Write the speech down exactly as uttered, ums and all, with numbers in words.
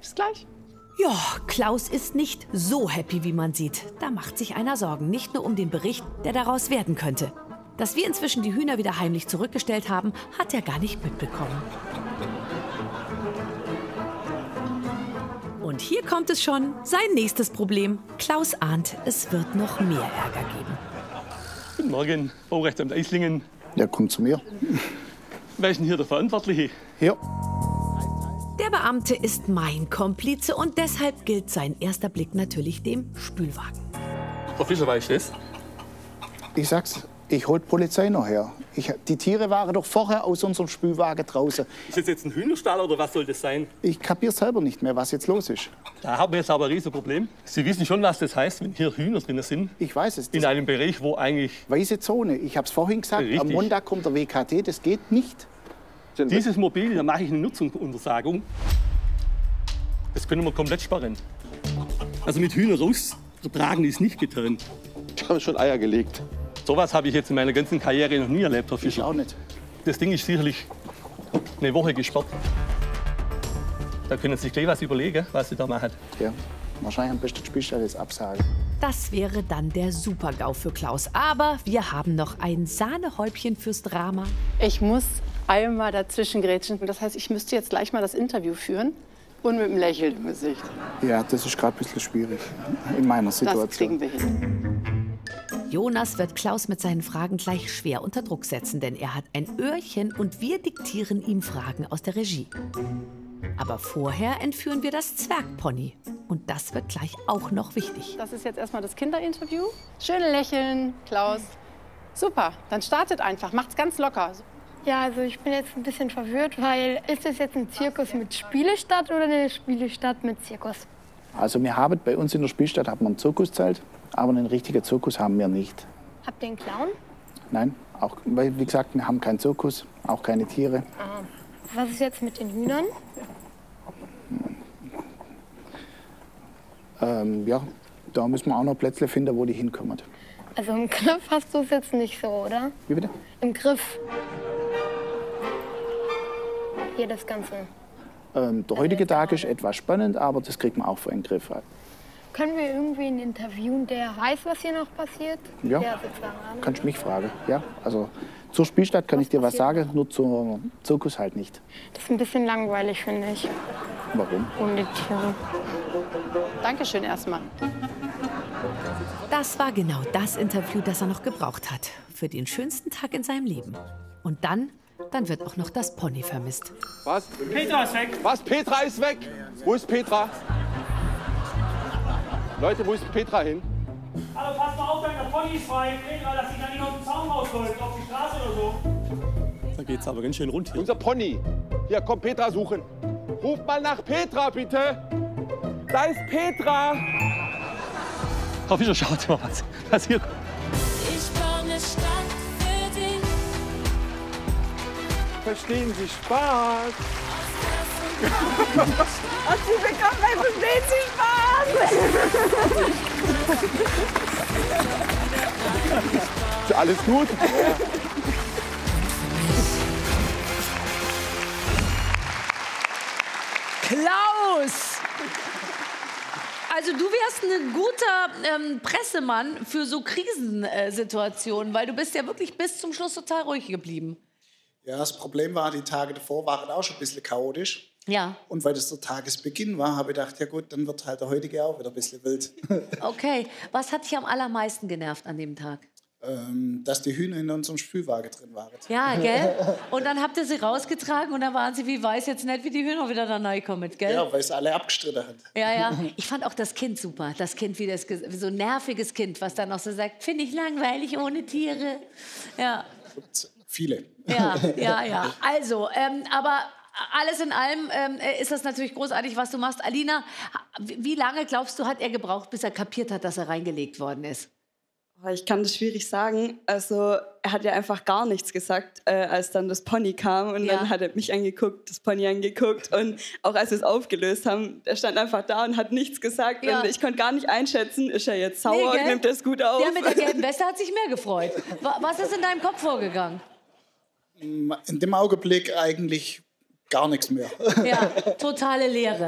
Bis gleich. Ja, Klaus ist nicht so happy, wie man sieht. Da macht sich einer Sorgen, nicht nur um den Bericht, der daraus werden könnte. Dass wir inzwischen die Hühner wieder heimlich zurückgestellt haben, hat er gar nicht mitbekommen. Und hier kommt es schon, sein nächstes Problem. Klaus ahnt, es wird noch mehr Ärger geben. Guten Morgen, Baurechtsamt Eislingen. Ja, kommt zu mir. Wer ist denn hier der Verantwortliche? Hier. Der Beamte ist mein Komplize und deshalb gilt sein erster Blick natürlich dem Spülwagen. Frau Fischer, weiß ich das? Ich sag's, ich hol die Polizei noch her. Ich, die Tiere waren doch vorher aus unserem Spülwagen draußen. Ist das jetzt ein Hühnerstall oder was soll das sein? Ich kapier selber nicht mehr, was jetzt los ist. Da haben wir jetzt aber ein Riesenproblem. Sie wissen schon, was das heißt, wenn hier Hühner drin sind. Ich weiß es. In einem Bereich, wo eigentlich... Weiße Zone. Ich hab's vorhin gesagt, Richtig. am Montag kommt der W K T, das geht nicht. Dieses Mobil, da mache ich eine Nutzungsuntersagung. Das können wir komplett sperren. Also mit Hühner raustragen ist nicht getan. Ich habe schon Eier gelegt. Sowas habe ich jetzt in meiner ganzen Karriere noch nie erlebt, Herr Fischer. Ich auch nicht. Das Ding ist sicherlich eine Woche gesperrt. Da können Sie sich gleich was überlegen, was Sie da machen. Ja, wahrscheinlich am besten Spielstelle ist absagen. Das wäre dann der Super-GAU für Klaus. Aber wir haben noch ein Sahnehäubchen fürs Drama. Ich muss einmal dazwischen grätschen. Das heißt, ich müsste jetzt gleich mal das Interview führen und mit einem Lächeln im Gesicht. Ja, das ist gerade ein bisschen schwierig in meiner Situation. Das kriegen wir hin. Jonas wird Klaus mit seinen Fragen gleich schwer unter Druck setzen, denn er hat ein Öhrchen und wir diktieren ihm Fragen aus der Regie. Aber vorher entführen wir das Zwergpony. Und das wird gleich auch noch wichtig. Das ist jetzt erstmal das Kinderinterview. Schön lächeln, Klaus. Super, dann startet einfach, macht's ganz locker. Ja, also ich bin jetzt ein bisschen verwirrt, weil ist das jetzt ein Zirkus mit Spielestadt oder eine Spielestadt mit Zirkus? Also wir haben bei uns in der Spielstadt haben wir ein Zirkuszelt, aber einen richtigen Zirkus haben wir nicht. Habt ihr einen Clown? Nein, auch, weil wie gesagt, wir haben keinen Zirkus, auch keine Tiere. Ah. Was ist jetzt mit den Hühnern? Ähm, ja, da müssen wir auch noch Plätze finden, wo die hinkommen. Also im Griff hast du es jetzt nicht so, oder? Wie bitte? Im Griff. Hier das Ganze. Ähm, der heutige Tag ist etwas spannend, aber das kriegt man auch für einen Griff. Können wir irgendwie einen interviewen, der weiß, was hier noch passiert? Ja, Der sozusagen Ahnung. kannst du mich fragen. Ja, also zur Spielstadt kann Was ich dir was passiert? sagen, nur zum Zirkus halt nicht. Das ist ein bisschen langweilig, finde ich. Warum? Ohne Tiere. Dankeschön erstmal. Das war genau das Interview, das er noch gebraucht hat. Für den schönsten Tag in seinem Leben. Und dann, dann wird auch noch das Pony vermisst. Was? Petra ist weg. Was? Petra ist weg? Wo ist Petra? Leute, wo ist Petra hin? Hallo, pass mal auf, der Pony ist frei. Petra, dass sie dann nicht auf den Zaun rausläuft, auf die Straße oder so. Da geht's aber ganz schön rund hier. Unser Pony. Hier, komm, Petra suchen. Ruf mal nach Petra, bitte. Da ist Petra. Frau Fischer, schaut mal, was, was hier kommt. Ich baue eine Stadt für dich. Verstehen Sie Spaß? Herzlich willkommen bei Verstehen Sie Spaß! Ist alles gut? Klaus! Also du wärst ein guter ähm, Pressemann für so Krisensituationen, weil du bist ja wirklich bis zum Schluss total ruhig geblieben. Ja, das Problem war, die Tage davor waren auch schon ein bisschen chaotisch. Ja. Und weil das der Tagesbeginn war, habe ich gedacht, ja gut, dann wird halt der heutige auch wieder ein bisschen wild. Okay. Was hat dich am allermeisten genervt an dem Tag? ähm, dass die Hühner in unserem Spülwagen drin waren. Ja, gell? Und dann habt ihr sie rausgetragen und dann waren sie, wie weiß jetzt nicht, wie die Hühner wieder da reinkommen, gell? Ja, weil es alle abgestritten hat. Ja, ja. Ich fand auch das Kind super. Das Kind, wie das, wie so ein nerviges Kind, was dann noch so sagt, finde ich langweilig ohne Tiere. Ja. Viele. Ja, ja, ja. Also, ähm, aber alles in allem ähm, ist das natürlich großartig, was du machst. Alina, wie lange, glaubst du, hat er gebraucht, bis er kapiert hat, dass er reingelegt worden ist? Ich kann das schwierig sagen. Also er hat ja einfach gar nichts gesagt, äh, als dann das Pony kam. Und Ja. dann hat er mich angeguckt, das Pony angeguckt. Und auch als wir es aufgelöst haben, der stand einfach da und hat nichts gesagt. Ja. Und ich konnte gar nicht einschätzen, ist er jetzt sauer Nee, und gell? nimmt das gut auf. Der mit der gelben Weste hat sich mehr gefreut. Wa- Was ist in deinem Kopf vorgegangen? In dem Augenblick eigentlich gar nichts mehr. Ja, totale Leere.